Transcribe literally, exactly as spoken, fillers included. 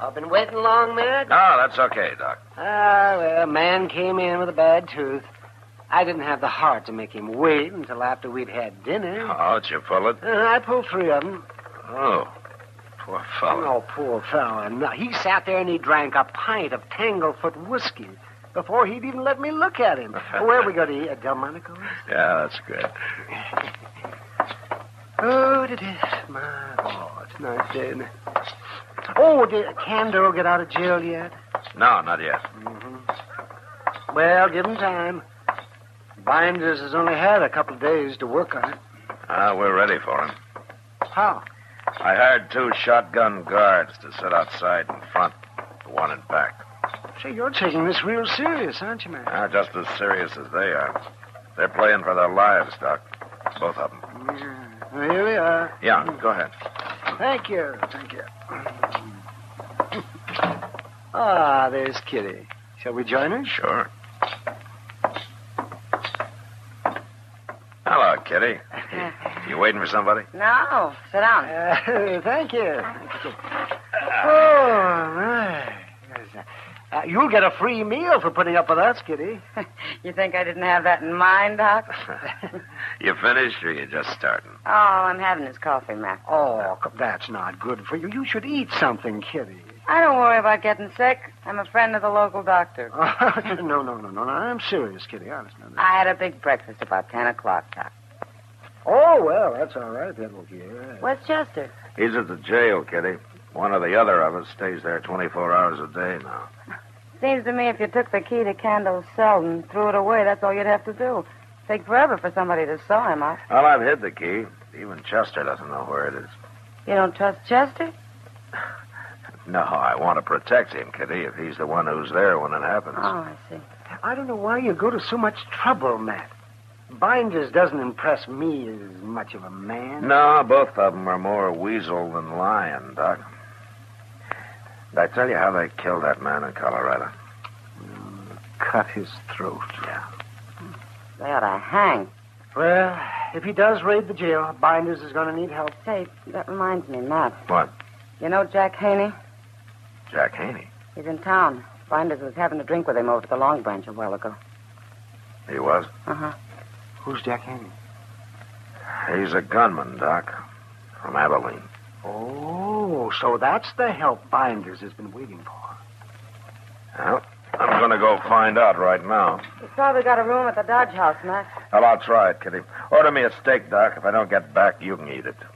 I've been waiting long, Matt. No, that's okay, Doc. Ah, well, a man came in with a bad tooth. I didn't have the heart to make him wait until after we'd had dinner. Oh, did you pull it? Uh, I pulled three of them. Oh, poor fellow. Oh, poor fella. No, he sat there and he drank a pint of Tanglefoot whiskey before he'd even let me look at him. Where are we going to eat? At Delmonico's? Yeah, that's good. Oh, it is. My Lord, it's a nice day, isn't it? Oh, did Candor get out of jail yet? No, not yet. Mm-hmm. Well, give him time. Binders has only had a couple of days to work on it. Ah, we're ready for him. How? I hired two shotgun guards to sit outside in front, one in back. Say, you're taking this real serious, aren't you, man? Ah, just as serious as they are. They're playing for their lives, Doc. Both of them. Yeah. Well, here we are. Yeah, go ahead. Thank you. Thank you. Ah, there's Kitty. Shall we join her? Sure. Hello, Kitty. You waiting for somebody? No, sit down. Uh, thank you. Thank you. Oh, my. Uh, you'll get a free meal for putting up with us, Kitty. You think I didn't have that in mind, Doc? You finished or you just starting? Oh, I'm having this coffee, Mac. Oh, that's not good for you. You should eat something, Kitty. I don't worry about getting sick. I'm a friend of the local doctor. no, no, no, no, no. I'm serious, Kitty. Honest. No, no. I had a big breakfast about ten o'clock, Doc. Oh, well, that's all right. Then we'll hear. Where's Chester? He's at the jail, Kitty. One or the other of us stays there twenty-four hours a day now. Seems to me if you took the key to Candle's cell and threw it away, that's all you'd have to do. Take forever for somebody to saw him up. Well, I've hid the key. Even Chester doesn't know where it is. You don't trust Chester? No, I want to protect him, Kitty, if he's the one who's there when it happens. Oh, I see. I don't know why you go to so much trouble, Matt. Binders doesn't impress me as much of a man. No, both of them are more weasel than lion, Doc. Did I tell you how they killed that man in Colorado? Mm, cut his throat. Yeah. They ought to hang. Well, if he does raid the jail, Binders is going to need help. Say, that reminds me, Matt. What? You know Jack Haney? Jack Haney. He's in town. Binders was having a drink with him over at the Long Branch a while ago. He was? Uh-huh. Who's Jack Haney? He's a gunman, Doc. From Abilene. Oh, so that's the help Binders has been waiting for. Well, I'm going to go find out right now. He's probably got a room at the Dodge House, Matt. Well, I'll try it, Kitty. Order me a steak, Doc. If I don't get back, you can eat it.